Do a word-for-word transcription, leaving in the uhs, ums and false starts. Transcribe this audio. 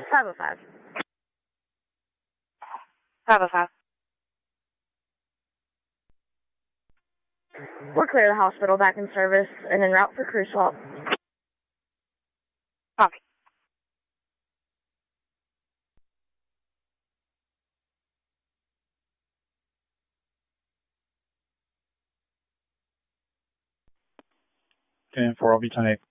five oh five. five oh five. We're clear of the hospital, back in service, and en route for crew swap. Copy. ten four, I'll be ten eight.